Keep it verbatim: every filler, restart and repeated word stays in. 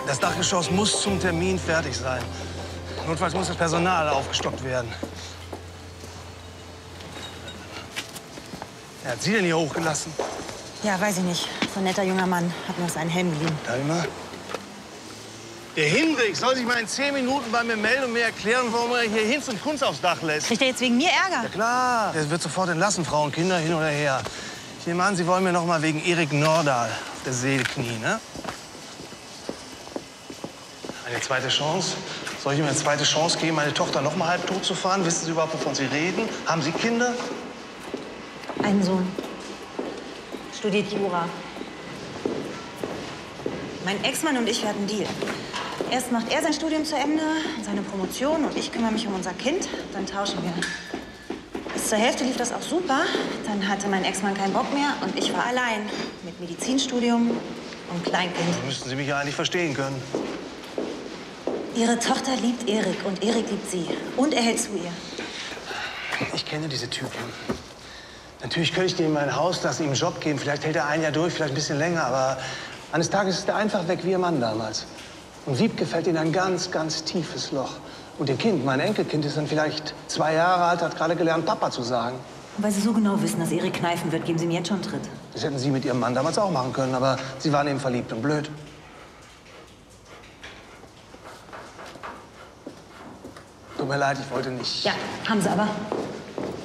Das Dachgeschoss muss zum Termin fertig sein. Notfalls muss das Personal aufgestockt werden. Wer hat Sie denn hier hochgelassen? Ja, weiß ich nicht. So ein netter junger Mann hat mir aus seinen Helm geliehen. Darf ich mal? Der Hinrich soll sich mal in zehn Minuten bei mir melden und mir erklären, warum er hier Hinz und Kunz aufs Dach lässt. Kriegt er jetzt wegen mir Ärger? Ja klar, er wird sofort entlassen, Frau und Kinder hin oder her. Ich nehme an, Sie wollen mir noch mal wegen Erik Nordahl auf der Seele knien, ne? Eine zweite Chance? Soll ich ihm eine zweite Chance geben, meine Tochter noch mal halb tot zu fahren? Wissen Sie überhaupt, wovon Sie reden? Haben Sie Kinder? Einen Sohn. Studiert Jura. Mein Ex-Mann und ich, wir hatten einen Deal. Erst macht er sein Studium zu Ende, seine Promotion, und ich kümmere mich um unser Kind. Dann tauschen wir. Bis zur Hälfte lief das auch super. Dann hatte mein Ex-Mann keinen Bock mehr und ich war allein mit Medizinstudium und Kleinkind. Da müssten Sie mich ja eigentlich verstehen können. Ihre Tochter liebt Erik und Erik liebt sie. Und er hält zu ihr. Ich kenne diese Typen. Natürlich könnte ich dem mein Haus lassen, ihm einen Job geben. Vielleicht hält er ein Jahr durch, vielleicht ein bisschen länger. Aber eines Tages ist er einfach weg wie ihr Mann damals. Und Wiebke fällt in ein ganz, ganz tiefes Loch. Und ihr Kind, mein Enkelkind, ist dann vielleicht zwei Jahre alt, hat gerade gelernt, Papa zu sagen. Und weil Sie so genau wissen, dass Erik kneifen wird, geben Sie mir jetzt schon einen Tritt. Das hätten Sie mit Ihrem Mann damals auch machen können, aber Sie waren eben verliebt und blöd. Tut mir leid, ich wollte nicht. Ja, haben Sie aber.